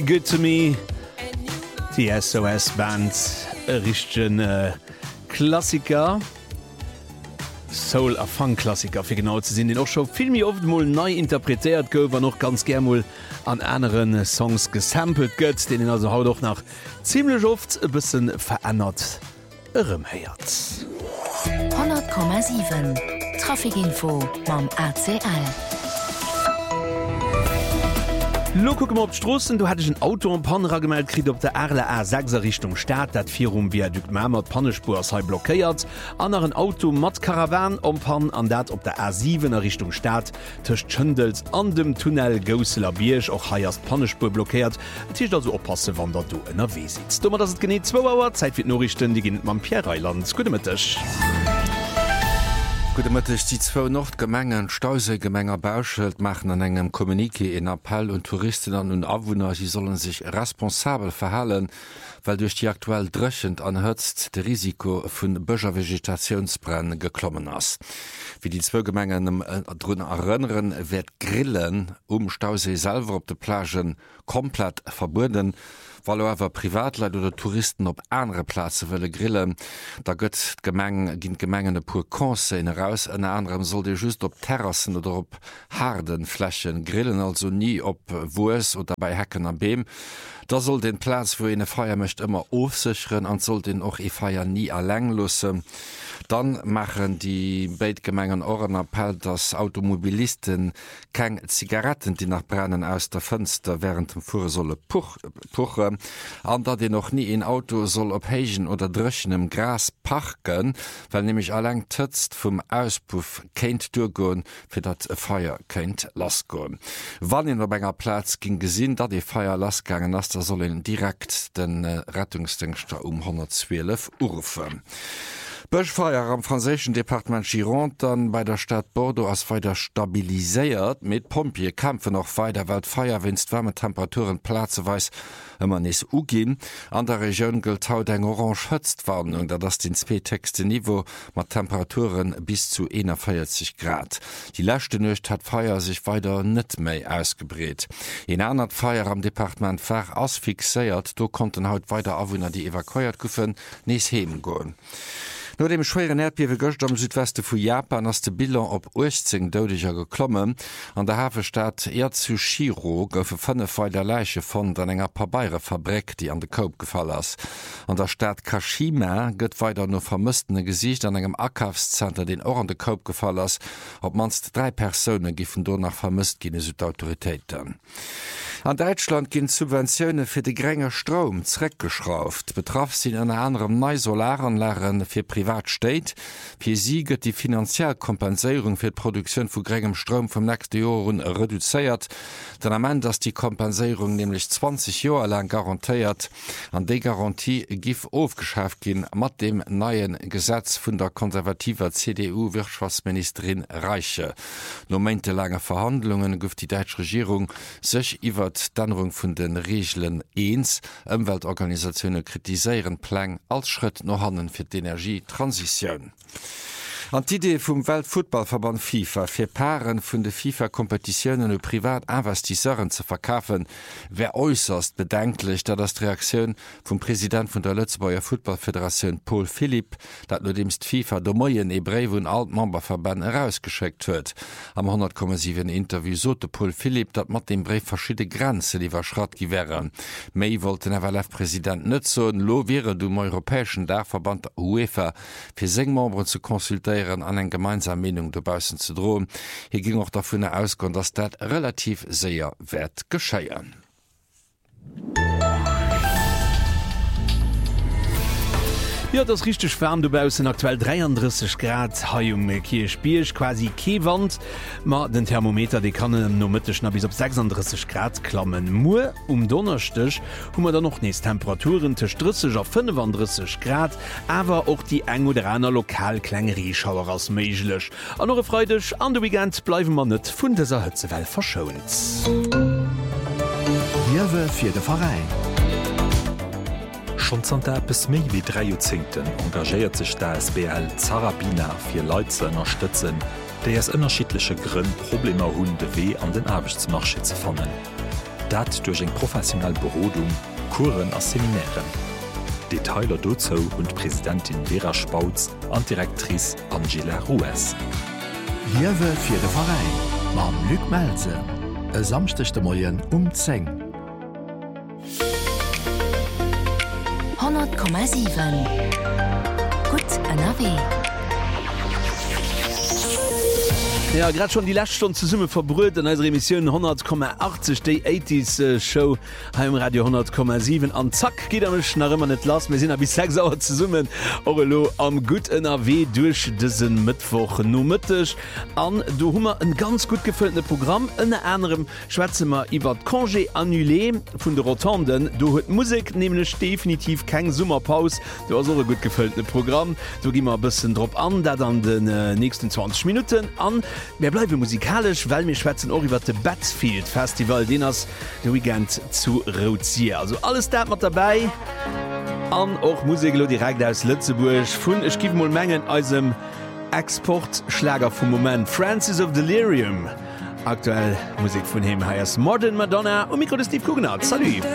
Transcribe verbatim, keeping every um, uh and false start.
Good to me, die S O S-Band, richtigen äh, Klassiker, Soul- a Funk-Klassiker, für genau zu sehen, den auch schon viel mehr oft mal neu interpretiert, aber noch ganz gerne mal an anderen Songs gesampelt wird, den also auch doch nach ziemlich oft ein bisschen verändert rumhört. hundert Komma sieben Trafikinfo beim A C L. Lo guck mal op Strossen, du hattest ein Auto am Panra gemeldet kriegt op der Erle A sechs Richtung Stadt, dat vier um Viadukt Mamer Pannespur sei blockiert, anderen Auto mat Karavan am Pan an dat op der A sieben Richtung Stadt, töcht Schëndels an dem Tunnel Gosseler Biersch auch heiers Pannespur blockiert, Tisch also oppasse, wann der du in der W sitzt. Dummer, dass es geneht zwei Uhr, Zeit für Norrichten, die gehen am Pierreiland. Gute Mittag. Gutech die zwo Nordgemengen Stausegemenger Bauschild machen an engem Kommunike en Appell und Touristen an und Awohner, sie sollen sich responsabel verhalen, weil durch die aktuell dröchend anhëtzt de Risiko vun Bëger Vegetationsbrennen geklommen ass. Wie die zwo Gemengen drun erënneren werd Grillen um Stausee selber op de Plagen komplett verbunden, weil awer Privatleute oder Touristen op andere Plätze wëlle grillen, da gëtt Gemeng ginint Gemengene pur Konse in heraus, en anderem soll de just op Terrassen oder op harden Flächen grillen, also nie op Woes oder bei Hecken am Beem. Da soll den Platz, wo en Feier mecht immer aufsichern, an soll den och e Feier nie erläng lusse. Dann machen die Beitgemengen Ohren Appell, dass Automobilisten kein Zigaretten, die nach brennen aus der Fenster während dem Fuhr solle puchen, an da die noch nie ein Auto soll op Hegen oder Dröchen im Gras parken, weil nämlich allein tötzt vom Auspuff kennt durchgehen, für dat Feuer kennt losgehen. Wann in der Benger Platz ging gesehen, da die Feuer losgegangen ist, da sollen direkt den äh, Rettungsdienster um hundertzwölf rufen. Bëchfeier am franzéschen Departement Gironde dann bei der Stadt Bordeaux ass weiter stabiliséiert, mit Pompier kämpfen noch weiter, weil Feierwinst wärme Temperaturen plazeweis ëmmer nes ugin. An der Region gilt haut eng orange Hëtztwarnung, da das den zweetexte Niveau mat Temperaturen bis zu einundvierzig Grad. Die lächte Nøcht hat Feier sich weiter net méi ausgebreet. In einer Feier am Departement Fer asfixiert, do konnten haut weiter Awohner, die evakuiert goffen, nes heben goen. No dem schweren Erdbiewe gocht am Südweste vu Japan ass de Bilan op achtzehn Doudeger geklommen. An der Hafestadt Erzushiro goufe fënne Fei der Leiche von an enger Pabeire Fabrik, die an de Koop gefall ass. An der Stadt Kashima gëtt weiter no vermëstene Gesicht an engem Akafszenter den or an de Koop gefall ass, op manst drei Personen gifen do nach vermisst gine Südautoritéiten. An Deutschland ginn Subventionioune fir de grenger Strom zreckgeschrauft. Betraff sinn an anderem neii Solaranlagen fir Privatsteit. Fir sie gëtt die finanziell Kompenséierung fir d'Produktion vu gregem Strom vum nächste Joren reduzéiert. Den am Ende ass die Kompenséierung nämlich zwanzig Joer lang garantiiert. An déi Garantie gif aufgeschäft ginn mat dem neien Gesetz vun der konservativer C D U-Wirtschaftsministerin Reiche. No monatelange Verhandlungen gouf die Deutsche Regierung sech iwwer d'Änderung vun den Regeln eens Umweltorganisationen kritiseieren Plan als Schritt no hannen fir d'Energietransition. An d'Idee vum Weltfußballverband FIFA fir Paaren vun de FIFA-Kompetitionen und Privatinvestisseuren zu verkaufen, wär äußerst bedenklich, da das die Reaktion vom Präsident von der Lützbauer Footballföderation Paul Philipp, dat nur demst FIFA do moien e Brev und Altmemberverband herausgeschickt huet. Am hundert Komma sieben Interview sote Paul Philipp, dat mat dem Brev verschiedene Grenzen iwwerschrott gewähren. Mei wollten F L F-Präsident Nützo lo wäre du europäischen Dachverband UEFA fir Sengmember zu konsultieren an eng gemeinsam Meinung dobausen zu drohen. Hier ging auch davon ausgehen, dass das relativ sehr wert geschehen. Ja, das richtig fern dubausen aktuell dreiunddreißig Grad ha um Kirchbierch quasi Kewand ma den Thermometer die kann no mitch bis op sechsunddreißig Grad klammen Mu um Donnerstech hummer da noch nes Temperaturen testrisg auf fünfunddreißig Grad aber auch die eng oder einer Lokalklängerieschauer aus meiglech an eure freudech an de weekend bleiben man net vun dieser Hützewelt verschont. Jewe fir de Verein. Schon bis méi wie drei Jahrzehnten engagiert sich der S B L Zarabina fir Leute zu unterstützen, déi es unterschiedliche Gründe Probleme hunn de weh an den Arbeitsmarkt zu fannen. dat durch eng professionell Berodung, Kuren as Seminären. Detailer dozo und Präsidentin Vera Spauz an Direktrice Angela Rues. Liewe fir de Verein, mam Lück Melze, e samstechte Moien um Zeng. hundert Komma sieben. Gut N R W. Ja, grad schon die Laststunde zu Summe verbrüht in unserer Emission hundert Komma achtzig die achtziger äh, Show Heim Radio hundert Komma sieben an zack geht er mich nach immer nicht las wir sind bis sechs Uhr zu summen Orelo am gut N R W durch diesen Mittwoch nur mittig an du Hummer ein ganz gut gefülltes Programm in anderem Schwezimmer über Congé annulé von der Rotanden du hört Musik nämlich definitiv kein Sommerpause du hast so ein gut gefülltes Programm du geh mal ein bisschen drauf an da dann den äh, nächsten zwanzig Minuten an wir bleiben musikalisch, weil wir schwätzen auch über das Batsfield Festival, den das der Weekend zu Rozier. Also alles da mit dabei. An auch Musik direkt aus Lützeburg. Von ich gebe mal Mengen aus dem Exportschlager vom Moment. Francis of Delirium. Aktuell Musik von ihm heißt Modern Madonna und Mikro des Steve Kugnert. Salut.